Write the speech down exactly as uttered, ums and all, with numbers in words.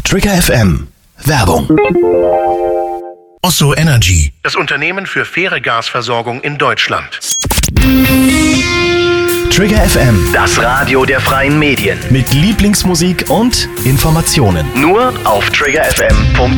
Trigger F M. Werbung. Osso Energy, das Unternehmen für faire Gasversorgung in Deutschland. Trigger F M. Das Radio der freien Medien. Mit Lieblingsmusik und Informationen. Nur auf trigger f m punkt